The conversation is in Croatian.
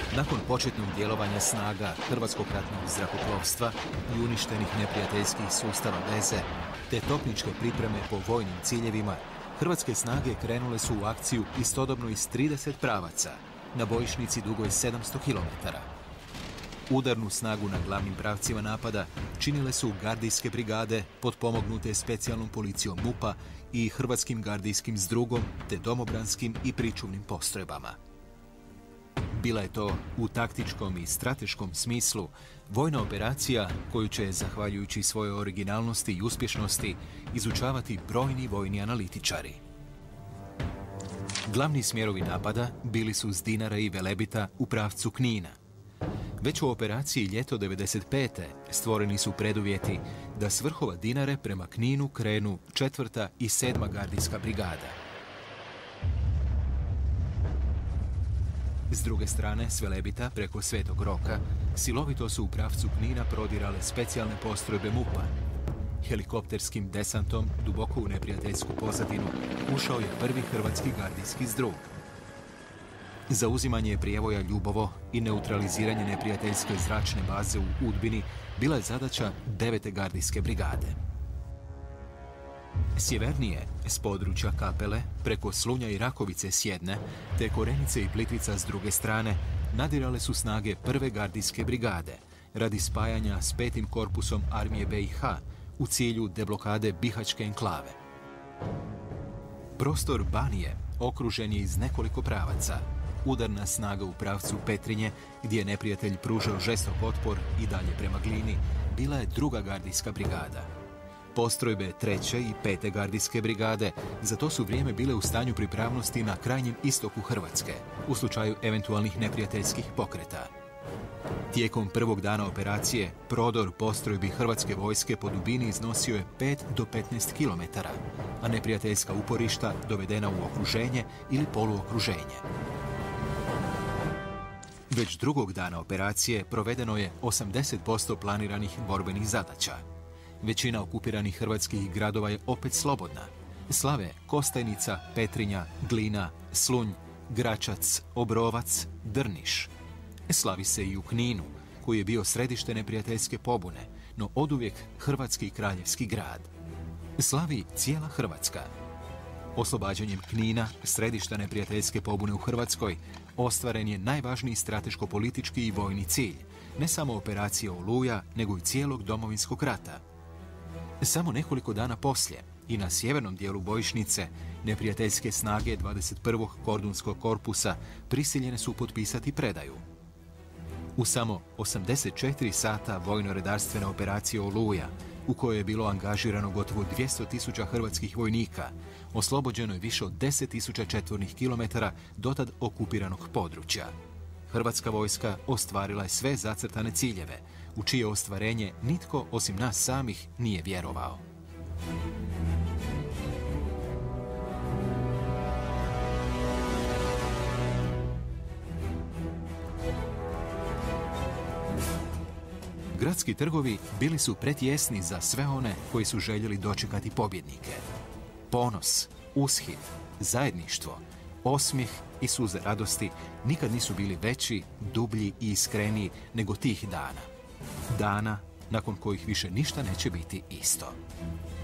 Nakon početnog djelovanja snaga Hrvatskog ratnog zrakoplovstva i uništenih neprijateljskih sustava veze, te topničke pripreme po vojnim ciljevima, hrvatske snage krenule su u akciju istodobno iz 30 pravaca, na bojišnici dugoj 700 km. Udarnu snagu na glavnim pravcima napada činile su gardijske brigade potpomognute specijalnom policijom MUP-a i hrvatskim gardijskim zdrugom te domobranskim i pričuvnim postrojbama. Bila je to u taktičkom i strateškom smislu vojna operacija koju će, zahvaljujući svojoj originalnosti i uspješnosti, izučavati brojni vojni analitičari. Glavni smjerovi napada bili su s Dinara i Velebita u pravcu Knina. Već u operaciji Ljeto 95. stvoreni su preduvjeti da s vrhova Dinare prema Kninu krenu 4. i 7. gardijska brigada. S druge strane, s Velebita preko Svetog Roka, silovito su u pravcu Knina prodirale specijalne postrojbe MUP-a. Helikopterskim desantom duboko u neprijateljsku pozadinu ušao je prvi hrvatski gardijski zdrug. Zauzimanje prijevoja Ljubovo i neutraliziranje neprijateljske zračne baze u Udbini bila je zadaća 9. gardijske brigade. Sjevernije, s područja Kapele, preko Slunja i Rakovice s jedne, te Korenice i Plitvica s druge strane, nadirale su snage 1. gardijske brigade radi spajanja s 5. korpusom armije BiH u cilju deblokade Bihaćke enklave. Prostor Banije okružen je iz nekoliko pravaca. Udarna snaga u pravcu Petrinje, gdje je neprijatelj pružao žestok otpor i dalje prema Glini, bila je 2. gardijska brigada. Postrojbe 3. i 5. gardijske brigade za to su vrijeme bile u stanju pripravnosti na krajnjem istoku Hrvatske, u slučaju eventualnih neprijateljskih pokreta. Tijekom prvog dana operacije, prodor postrojbi hrvatske vojske po dubini iznosio je 5 do 15 km, a neprijateljska uporišta dovedena u okruženje ili poluokruženje. Već drugog dana operacije provedeno je 80% planiranih borbenih zadaća. Većina okupiranih hrvatskih gradova je opet slobodna. Slave Kostajnica, Petrinja, Glina, Slunj, Gračac, Obrovac, Drniš. Slavi se i u Kninu, koji je bio središte neprijateljske pobune, no oduvijek hrvatski kraljevski grad. Slavi cijela Hrvatska. Oslobađanjem Knina, središta neprijateljske pobune u Hrvatskoj, ostvaren je najvažniji strateško-politički i vojni cilj, ne samo operacija Oluja, nego i cijelog Domovinskog rata. Samo nekoliko dana poslije i na sjevernom dijelu bojišnice neprijateljske snage 21. kordunskog korpusa prisiljene su potpisati predaju. U samo 84 sata vojno-redarstvene operacije Oluja, u kojoj je bilo angažirano gotovo 200.000 hrvatskih vojnika, oslobođeno je više od 10.000 četvornih kilometara dotad okupiranog područja. Hrvatska vojska ostvarila je sve zacrtane ciljeve, u čije ostvarenje nitko osim nas samih nije vjerovao. Gradski trgovi bili su pretjesni za sve one koji su željeli dočekati pobjednike. Ponos, ushit, zajedništvo, osmijeh i suze radosti nikad nisu bili veći, dublji i iskreniji nego tih dana. Dana nakon kojih više ništa neće biti isto.